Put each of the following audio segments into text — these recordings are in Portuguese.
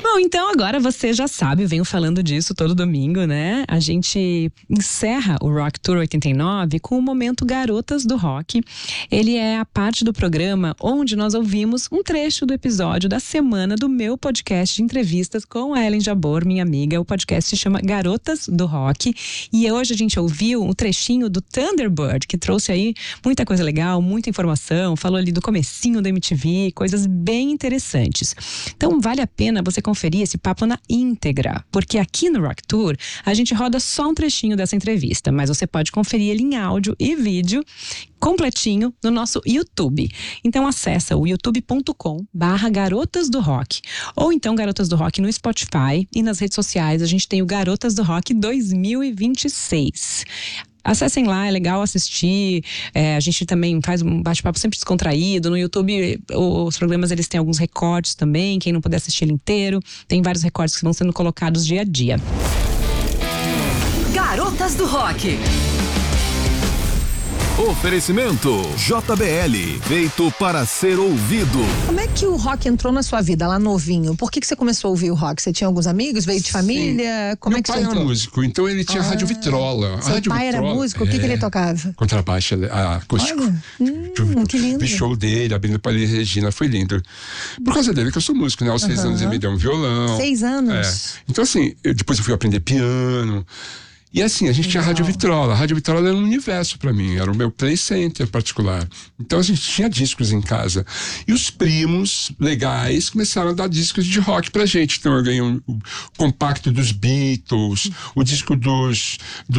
Bom, então agora você já sabe, eu venho falando disso todo domingo, né? A gente encerra o Rock Tour 89 com o momento Garotas do Rock. Ele é a parte do programa onde nós ouvimos um trecho do episódio da semana do meu podcast de entrevistas com a Ellen Jabor, minha amiga. O podcast se chama Garotas do Rock. E hoje a gente ouviu um trechinho do Thunderbird, que trouxe aí muita coisa legal, muita informação, falou ali do comecinho da MTV, coisas bem interessantes. Então vale a pena você conferir esse papo na íntegra, porque aqui no Rock Tour a gente roda só um trechinho dessa entrevista, mas você pode conferir ele em áudio e vídeo completinho no nosso YouTube. Então acessa o youtube.com/Garotas do Rock, ou então Garotas do Rock no Spotify, e nas redes sociais a gente tem o Garotas do Rock 2026. Acessem lá, é legal assistir. A gente também faz um bate-papo sempre descontraído. No YouTube, os programas eles têm alguns recortes também. Quem não puder assistir ele inteiro, tem vários recortes que vão sendo colocados dia a dia. Garotas do Rock. Oferecimento JBL, feito para ser ouvido. Como é que o rock entrou na sua vida lá novinho? Por que você começou a ouvir o rock? Você tinha alguns amigos? Veio de família? Como é que você entrou? Meu pai era músico, então ele tinha Rádio Vitrola. Seu pai era músico? O que ele tocava? Contrabaixo acústico. Que lindo. Vi show dele, abrindo para Elis Regina, foi lindo. Por causa dele que eu sou músico, né? Aos 6 anos ele me deu um violão. 6 anos? Então assim, depois eu fui aprender piano. E assim, a gente tinha a Rádio Vitrola. A Rádio Vitrola era um universo pra mim, era o meu play center particular. Então a gente tinha discos em casa. E os primos legais começaram a dar discos de rock pra gente. Então eu ganhei o compacto dos Beatles, o disco dos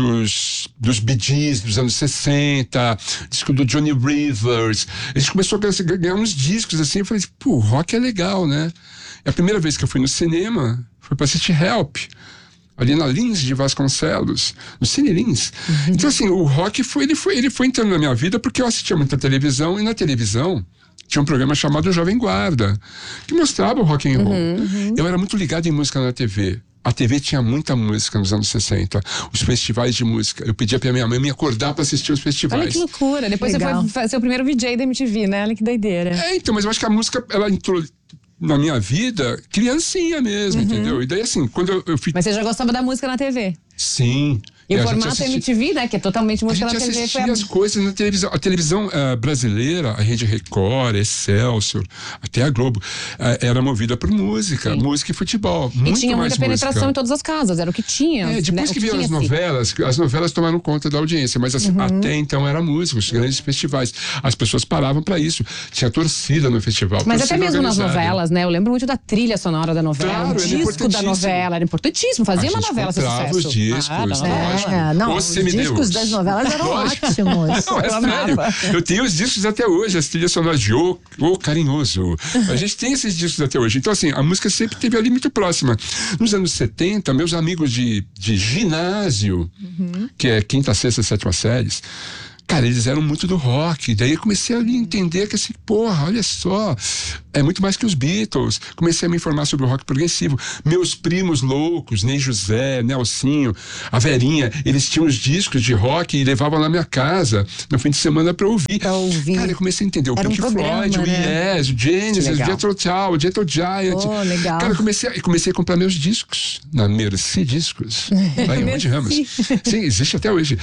Bee Gees dos anos 60, disco do Johnny Rivers. A gente começou a ganhar uns discos assim, eu falei, pô, rock é legal, né? E a primeira vez que eu fui no cinema foi pra assistir Help, ali na Lins de Vasconcelos, no Cine Lins. Então assim, o rock ele foi entrando na minha vida porque eu assistia muita televisão, e na televisão tinha um programa chamado Jovem Guarda, que mostrava o rock and roll. Eu era muito ligado em música na TV. A TV tinha muita música nos anos 60. Os festivais de música. Eu pedia pra minha mãe me acordar pra assistir os festivais. Olha que loucura. Depois Legal. você foi fazer o primeiro VJ da MTV, né? Olha que doideira. Então, mas eu acho que a música, ela entrou na minha vida criancinha mesmo, entendeu? E daí assim, quando eu fui... Mas você já gostava da música na TV? Sim. E o formato MTV, né? Que é totalmente música na TV. A gente assistia as coisas na televisão. A televisão brasileira, a Rede Record, Excelsior, até a Globo, era movida por música. Sim. Música e futebol. E tinha mais muita penetração em todas as casas, era o que tinha. Depois né? que vieram as novelas tomaram conta da audiência, mas assim, até então era música, os grandes festivais. As pessoas paravam pra isso. Tinha torcida no festival. Mas até mesmo nas novelas, né? Eu lembro muito da trilha sonora da novela, claro, o disco da novela, era importantíssimo. Fazia uma novela ser sucesso. Os discos, não, os discos das novelas eram ótimos. Não, é sério. Eu tenho os discos até hoje, as trilhas sonoras de Ô Carinhoso. A gente tem esses discos até hoje. Então, assim, a música sempre esteve ali muito próxima. Nos anos 70, meus amigos de ginásio, que é quinta, sexta, sétima séries, cara, eles eram muito do rock. Daí eu comecei a entender que assim, porra, olha só, é muito mais que os Beatles. Comecei a me informar sobre o rock progressivo. Meus primos loucos, Ney José, Nelsinho, a Verinha, eles tinham os discos de rock e levavam na minha casa no fim de semana pra ouvir. Cara, eu comecei a entender o Pink Floyd, o Yes, o Genesis, o Jethro Tull, o Gentle Giant. Legal. Cara, eu comecei a comprar meus discos na Merci Discos. Lá em Monte Ramos. Sim, existe até hoje.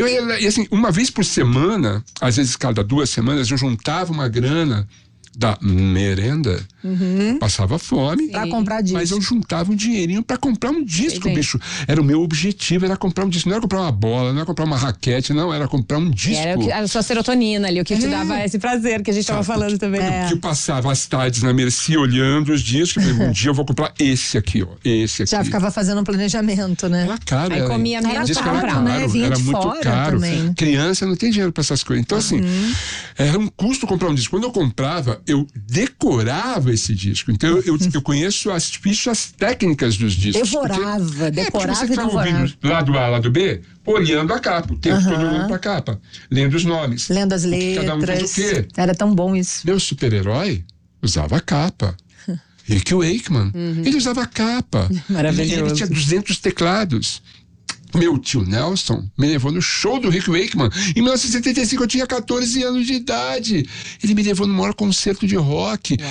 E assim, uma vez por semana, às vezes cada 2 semanas, eu juntava uma grana da merenda, passava fome pra comprar disco. Mas eu juntava um dinheirinho pra comprar um disco, bicho. Era o meu objetivo, era comprar um disco. Não era comprar uma bola, não era comprar uma raquete, não, era comprar um disco. Era a sua serotonina ali, o que te dava esse prazer que a gente tava falando também. Eu passava as tardes na Merci olhando os discos, um dia eu vou comprar esse aqui, ó, esse aqui. Já ficava fazendo um planejamento, né? Era caro. Aí comia menos disco pra era comprar, caro, né? Vinha era de muito fora caro. também. Criança não tem dinheiro pra essas coisas. Então, assim, era um custo comprar um disco. Quando eu comprava, eu decorava esse disco. Então eu conheço as fichas técnicas dos discos. Decorava porque e você devorava. ouvindo lado A, lado B, olhando a capa, o tempo todo olhando pra capa, lendo os nomes. Lendo as Cada um letras. diz o quê? Era tão bom isso. Meu super-herói usava a capa. Rick Wakeman, ele usava a capa. Maravilhoso. Ele tinha 200 teclados. Meu tio Nelson me levou no show do Rick Wakeman. Em 1975 eu tinha 14 anos de idade. Ele me levou no maior concerto de rock.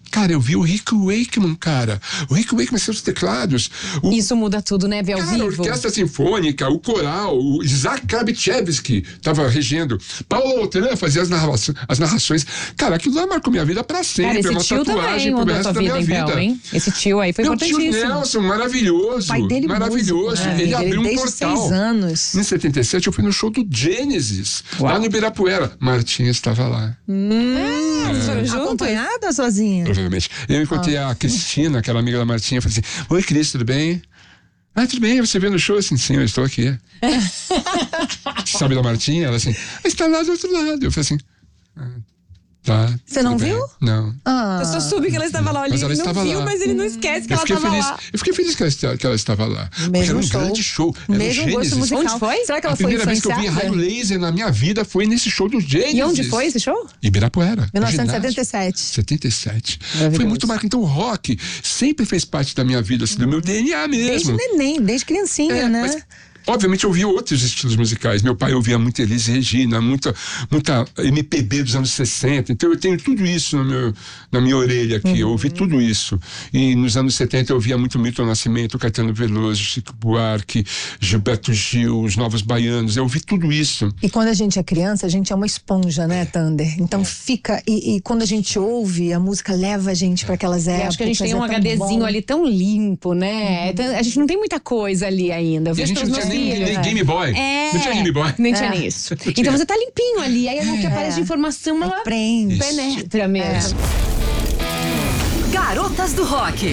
Cara, eu vi o Rick Wakeman, cara. O Rick Wakeman, seus teclados. Isso muda tudo, né, ver ao Cara, a vivo. orquestra sinfônica, o coral, o Isaac Krabichevsky estava regendo. Paulo Outran fazia as narrações. Cara, aquilo lá marcou minha vida pra sempre. Cara, esse uma tio tatuagem também pro mudou a resto tua da minha vida, vida. então, hein? Esse tio aí foi Meu tio importantíssimo. Nelson, maravilhoso. O pai dele maravilhoso. músico, né? Ele abriu um desde portal. 6 anos. Em 77, eu fui no show do Genesis, lá no Ibirapuera. Martinha estava lá. Vocês foram juntos? Acompanhada ou sozinha? Provavelmente. Eu encontrei a Cristina, aquela amiga da Martinha, eu falei assim: oi, Cris, tudo bem? Ah, tudo bem, você veio no show? Assim, sim, eu estou aqui. Sabe da Martinha? Ela assim, está lá do outro lado. Eu falei assim, tá. Você não tudo bem. viu? Não. Eu só soube que ela estava lá. Mas ela Ele estava não viu, lá. mas ele não esquece que Eu ela fiquei estava feliz. lá. Eu fiquei feliz que ela estava lá. Porque Mesmo era um show. grande show. Era Mesmo o gosto Gênesis. musical. Onde foi? Será que A ela foi primeira vez que eu vi influenciada? raio laser na minha vida foi nesse show do Gênesis. E onde foi esse show? Ibirapuera. 1977. 77. Maravilhoso. Foi muito marcante. Então o rock sempre fez parte da minha vida, assim, do meu DNA Desde mesmo. neném, desde criancinha, né? Mas, obviamente eu ouvia outros estilos musicais. Meu pai ouvia muito Elis Regina, muita MPB dos anos 60. Então eu tenho tudo isso na minha orelha aqui. Eu ouvi tudo isso. E nos anos 70 eu ouvia muito Milton Nascimento, Caetano Veloso, Chico Buarque, Gilberto Gil, os Novos Baianos. Eu ouvi tudo isso. E quando a gente é criança, a gente é uma esponja, né, Thunder? Então fica. E quando a gente ouve, a música leva a gente para aquelas épocas. Acho que a gente tem um é tão HDzinho bom. ali tão limpo, né? A gente não tem muita coisa ali ainda. Eu E a vejo gente não pelos tinha meus nem filhos. Game Boy. Não tinha Game Boy. Nem tinha isso. Então você tá limpinho ali. Aí o que aparece de informação, ela Aprende. penetra mesmo. Garotas do Rock.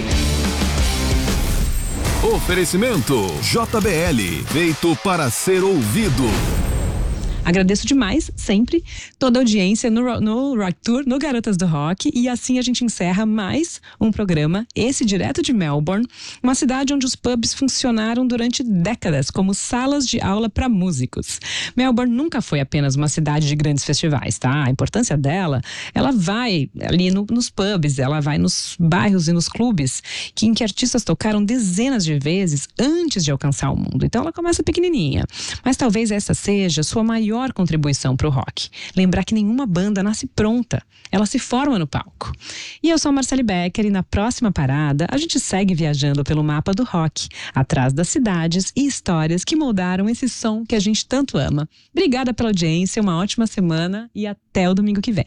Oferecimento JBL, feito para ser ouvido. Agradeço demais, sempre, toda a audiência no Rock Tour, no Garotas do Rock. E assim a gente encerra mais um programa, esse direto de Melbourne, uma cidade onde os pubs funcionaram durante décadas como salas de aula para músicos. Melbourne nunca foi apenas uma cidade de grandes festivais, tá? A importância dela, ela vai ali nos pubs, ela vai nos bairros e nos clubes em que artistas tocaram dezenas de vezes antes de alcançar o mundo. Então ela começa pequenininha, mas talvez essa seja a sua maior contribuição para o rock. Lembrar que nenhuma banda nasce pronta, ela se forma no palco. E eu sou a Marcele Becker e na próxima parada a gente segue viajando pelo mapa do rock, atrás das cidades e histórias que moldaram esse som que a gente tanto ama. Obrigada pela audiência, uma ótima semana e até o domingo que vem.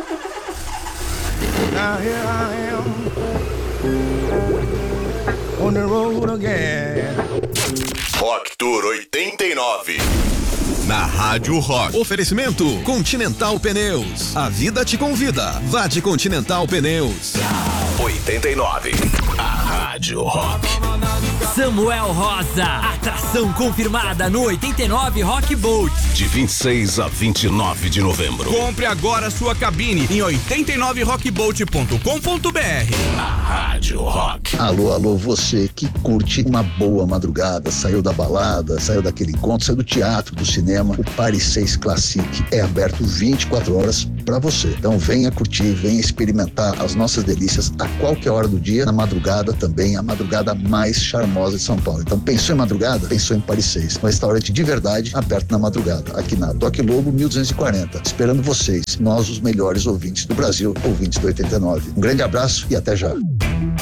Now here I am on the road again. Rock Tour 89. Na Rádio Rock. Oferecimento Continental Pneus. A vida te convida. Vá de Continental Pneus. 89. A Rádio Rock. Samuel Rosa, atração confirmada no 89 Rock Boat. De 26 a 29 de novembro. Compre agora sua cabine em 89rockboat.com.br. A Rádio Rock. Alô, alô, você que curte uma boa madrugada, saiu da balada, saiu daquele encontro, saiu do teatro, do cinema, o Paris 6 Classic é aberto 24 horas para você. Então venha curtir, venha experimentar as nossas delícias a qualquer hora do dia, na madrugada também, a madrugada mais charmosa de São Paulo. Então pensou em madrugada? Pensou em Paris 6, um restaurante de verdade aberto na madrugada, aqui na Doc Lobo 1240, esperando vocês, nós os melhores ouvintes do Brasil, ouvintes do 89. Um grande abraço e até já.